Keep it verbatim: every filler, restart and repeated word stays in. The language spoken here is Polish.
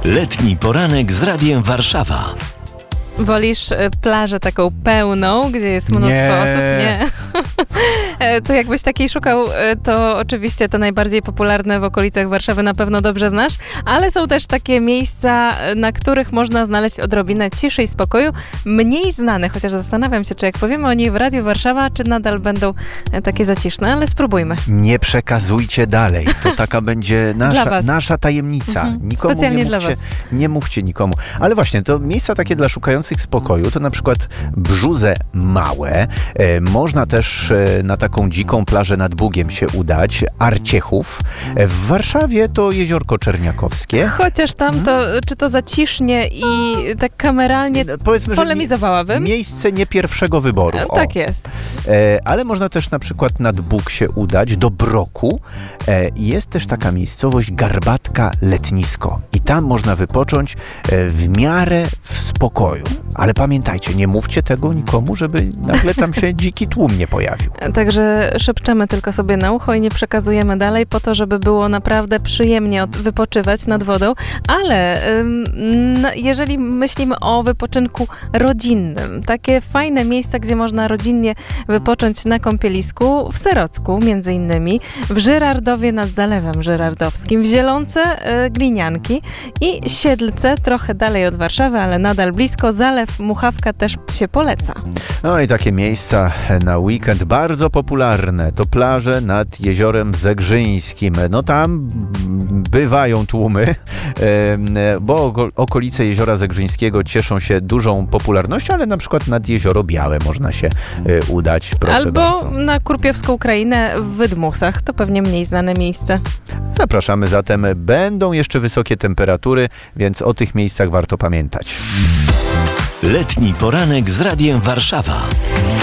Letni poranek z Radiem Warszawa. Wolisz plażę taką pełną, gdzie jest mnóstwo Nie. osób? Nie. To jakbyś takiej szukał, to oczywiście te najbardziej popularne w okolicach Warszawy na pewno dobrze znasz, ale są też takie miejsca, na których można znaleźć odrobinę ciszy i spokoju, mniej znane, chociaż zastanawiam się, czy jak powiemy o niej w Radiu Warszawa, czy nadal będą takie zaciszne, ale spróbujmy. Nie przekazujcie dalej. To taka będzie Dla nasza, was. nasza tajemnica. Mhm. Nikomu Specjalnie nie dla mówcie, was. nie mówcie nikomu. Ale właśnie, to miejsca takie dla szukających spokoju, to na przykład Brzuze Małe. E, można też e, na taką dziką plażę nad Bugiem się udać. Arciechów. E, w Warszawie to Jeziorko Czerniakowskie. Chociaż tam to, czy to zacisznie i tak kameralnie E, Powiedzmy, że polemizowałabym. miejsce nie pierwszego wyboru. O. Tak jest. E, ale można też na przykład nad Bóg się udać, do Broku. E, jest też taka miejscowość Garbatka Letnisko. I tam można wypocząć e, w miarę w spokoju. Ale pamiętajcie, nie mówcie tego nikomu, żeby nagle tam się dziki tłum nie pojawił. Także szepczemy tylko sobie na ucho i nie przekazujemy dalej po to, żeby było naprawdę przyjemnie od- wypoczywać nad wodą, ale ym, n- jeżeli myślimy o wypoczynku rodzinnym, takie fajne miejsca, gdzie można rodzinnie wypocząć na kąpielisku, w Serocku między innymi, w Żyrardowie nad Zalewem Żyrardowskim, w Zielonce y, Glinianki i Siedlce, trochę dalej od Warszawy, ale nadal blisko, Zalew Muchawka też się poleca. No i takie miejsca na weekend bardzo popularne to plaże nad Jeziorem Zegrzyńskim. No tam bywają tłumy, em, bo oko- okolice Jeziora Zegrzyńskiego cieszą się dużą popularnością, ale na przykład nad Jezioro Białe można się e, udać. Proszę Albo bardzo. na Kurpiowską Krainę w Wydmusach, to pewnie mniej znane miejsce. Zapraszamy zatem. Będą jeszcze wysokie temperatury, więc o tych miejscach warto pamiętać. Letni poranek z Radiem Warszawa.